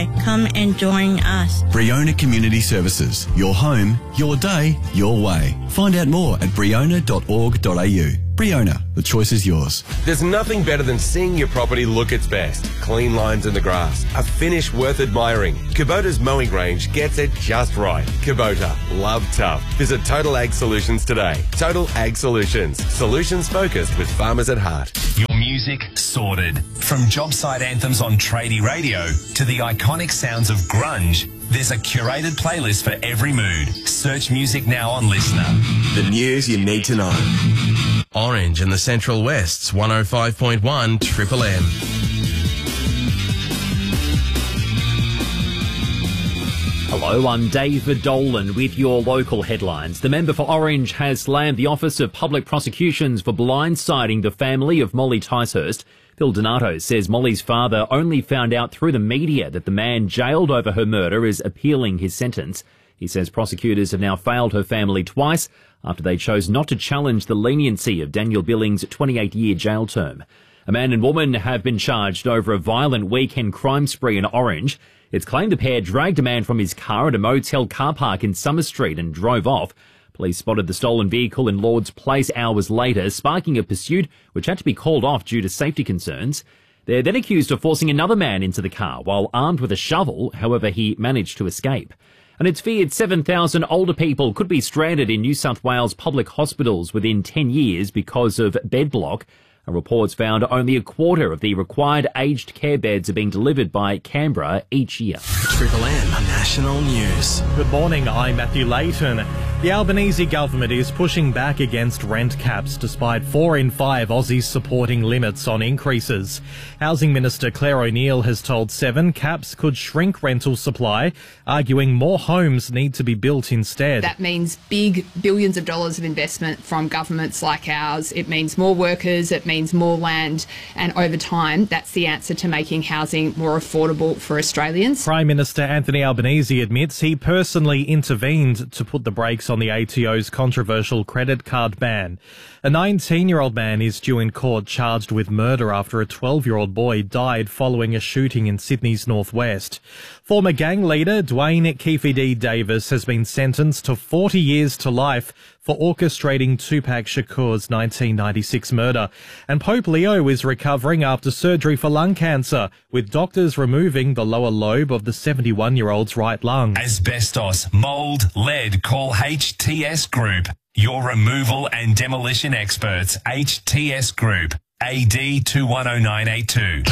Come and join us. Briona Community Services. Your home, your day, your way. Find out more at briona.org.au. Briona, the choice is yours. There's nothing better than seeing your property look its best. Clean lines in the grass, a finish worth admiring. Kubota's mowing range gets it just right. Kubota, love tough. Visit Total Ag Solutions today. Total Ag Solutions. Solutions focused with farmers at heart. Your music sorted. From job site anthems on tradie radio to the iconic sounds of grunge, there's a curated playlist for every mood. Search music now on Listener. The news you need to know. Orange in the Central West's 105.1 Triple M. Hello, I'm David Dolan with your local headlines. The member for Orange has slammed the Office of Public Prosecutions for blindsiding the family of Molly Ticehurst. Phil Donato says Molly's father only found out through the media that the man jailed over her murder is appealing his sentence. He says prosecutors have now failed her family twice after they chose not to challenge the leniency of Daniel Billings' 28-year jail term. A man and woman have been charged over a violent weekend crime spree in Orange. It's claimed the pair dragged a man from his car at a motel car park in Summer Street and drove off. Police spotted the stolen vehicle in Lord's Place hours later, sparking a pursuit which had to be called off due to safety concerns. They're then accused of forcing another man into the car while armed with a shovel. However, he managed to escape. And it's feared 7,000 older people could be stranded in New South Wales public hospitals within 10 years because of bed block. Reports found only a quarter of the required aged care beds are being delivered by Canberra each year. Triple M National News. Good morning, I'm Matthew Layton. The Albanese government is pushing back against rent caps despite 4 in 5 Aussies supporting limits on increases. Housing Minister Claire O'Neill has told Seven caps could shrink rental supply, arguing more homes need to be built instead. That means big billions of dollars of investment from governments like ours. It means more workers, it means more land, and over time that's the answer to making housing more affordable for Australians. Prime Minister Anthony Albanese admits he personally intervened to put the brakes on the ATO's controversial credit card ban. A 19-year-old man is due in court charged with murder after a 12-year-old boy died following a shooting in Sydney's northwest. Former gang leader Dwayne Keefe D. Davis has been sentenced to 40 years to life for orchestrating Tupac Shakur's 1996 murder. And Pope Leo is recovering after surgery for lung cancer, with doctors removing the lower lobe of the 71-year-old's right lung. Asbestos, mould, lead, call HTS Group. Your removal and demolition experts, HTS Group, AD 210982.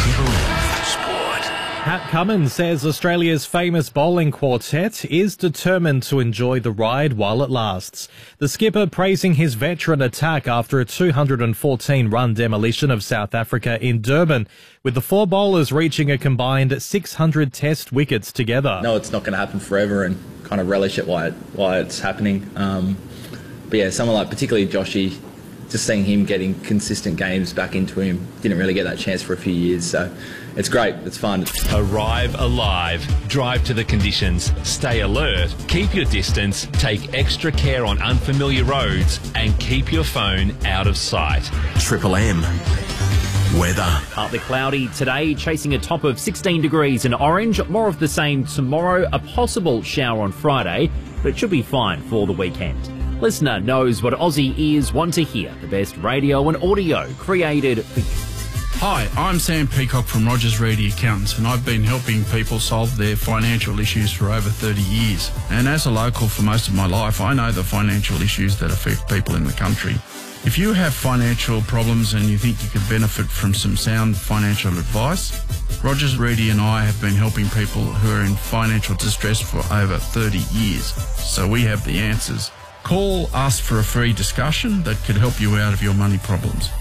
Pat Cummins says Australia's famous bowling quartet is determined to enjoy the ride while it lasts. The skipper praising his veteran attack after a 214-run demolition of South Africa in Durban, with the 4 bowlers reaching a combined 600 test wickets together. No, it's not going to happen forever, and kind of relish it while it's happening. But yeah, someone like particularly Joshy, just seeing him getting consistent games back into him, didn't really get that chance for a few years, so it's great, it's fun. Arrive alive, drive to the conditions, stay alert, keep your distance, take extra care on unfamiliar roads, and keep your phone out of sight. Triple M weather. Partly cloudy today, chasing a top of 16 degrees in Orange. More of the same tomorrow, a possible shower on Friday, but it should be fine for the weekend. Listener knows what Aussie ears want to hear. The best radio and audio created for you. Hi, I'm Sam Peacock from Rogers Reedy Accountants, and I've been helping people solve their financial issues for over 30 years. And as a local for most of my life, I know the financial issues that affect people in the country. If you have financial problems and you think you could benefit from some sound financial advice, Rogers Reedy and I have been helping people who are in financial distress for over 30 years. So we have the answers. Call us for a free discussion that could help you out of your money problems.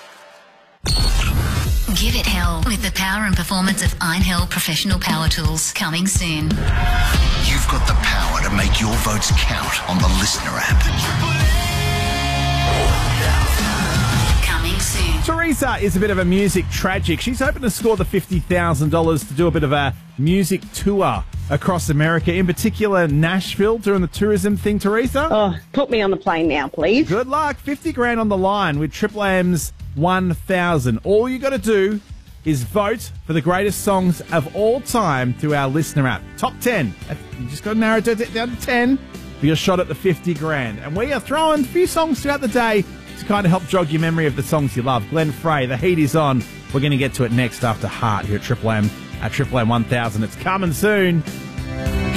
Give it hell with the power and performance of Einhell Professional Power Tools, coming soon. You've got the power to make your votes count on the Listener app. Coming soon. Teresa is a bit of a music tragic. She's hoping to score the $50,000 to do a bit of a music tour across America, in particular Nashville, doing the tourism thing, Teresa. Oh, put me on the plane now, please. Good luck. 50 grand on the line with Triple M's 1,000. All you got to do is vote for the greatest songs of all time through our listener app. Top 10. You just got to narrow it down to 10 for your shot at the 50 grand. And we are throwing a few songs throughout the day to kind of help jog your memory of the songs you love. Glenn Frey, The Heat Is On. We're going to get to it next after Heart here at Triple M 1000. It's coming soon.